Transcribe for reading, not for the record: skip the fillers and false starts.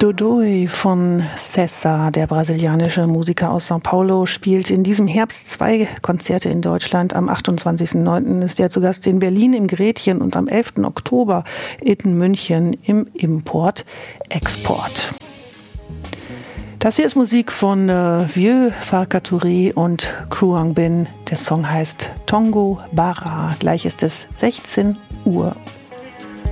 Dodoi von Cessa, der brasilianische Musiker aus São Paulo, spielt in diesem Herbst 2 Konzerte in Deutschland. Am 28.09. ist er zu Gast in Berlin im Gretchen und am 11. Oktober in München im Import-Export. Das hier ist Musik von Vieux Farka und Kruang Bin. Der Song heißt Tongo Bara. Gleich ist es 16 Uhr.